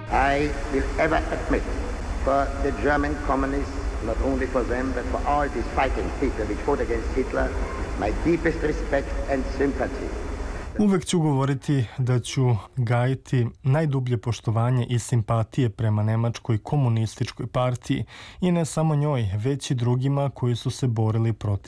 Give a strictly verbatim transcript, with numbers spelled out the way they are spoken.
I will ever admit for the German communists, not only for them, but for all these fighting people which fought against Hitler, my deepest respect and sympathy. Uvek ću govoriti da ću gajiti najdublje poštovanje i simpatije prema Nemačkoj komunističkoj partiji i ne samo njoj, već i drugima koji su se borili protiv